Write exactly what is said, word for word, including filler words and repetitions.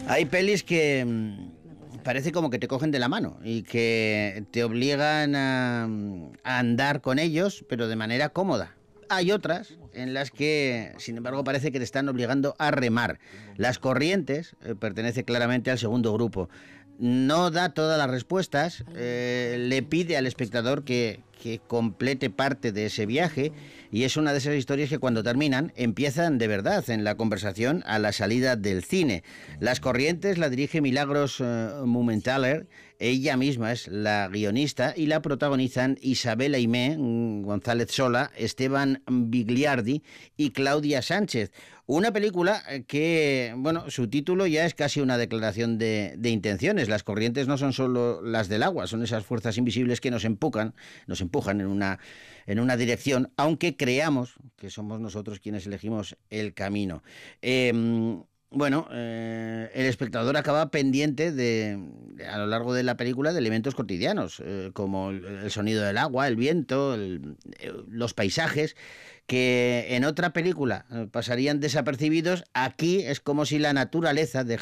Hay pelis que mm, parece como que te cogen de la mano y que te obligan a, a andar con ellos, pero de manera cómoda. Hay otras en las que, sin embargo, parece que te están obligando a remar. Las Corrientes eh, pertenece claramente al segundo grupo. No da todas las respuestas, eh, le pide al espectador que, que complete parte de ese viaje, y es una de esas historias que cuando terminan empiezan de verdad en la conversación a la salida del cine. Las Corrientes la dirige Milagros eh, Mumenthaler. Ella misma es la guionista y la protagonizan Isabel Aimé, mm, González Sola, Esteban Bigliardi y Claudia Sánchez. Una película que, bueno, su título ya es casi una declaración de, de intenciones. Las corrientes no son solo las del agua, son esas fuerzas invisibles que nos empujan, nos empujan en una, en una dirección, aunque creamos que somos nosotros quienes elegimos el camino. Eh, Bueno, eh, el espectador acaba pendiente de, de, a lo largo de la película, de elementos cotidianos, eh, como el, el sonido del agua, el viento, el, eh, los paisajes, que en otra película eh, pasarían desapercibidos. Aquí es como si la naturaleza